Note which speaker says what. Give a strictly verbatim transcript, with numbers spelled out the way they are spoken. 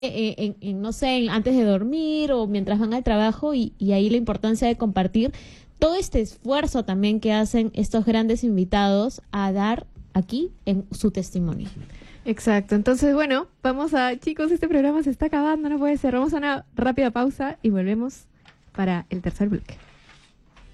Speaker 1: eh, en, en, no sé, en- antes de dormir o mientras van al trabajo y, y ahí la importancia de compartir todo este esfuerzo también que hacen estos grandes invitados a dar aquí en su testimonio.
Speaker 2: Exacto, entonces bueno, vamos a, chicos, este programa se está acabando, no puede ser, vamos a una rápida pausa y volvemos para el tercer bloque.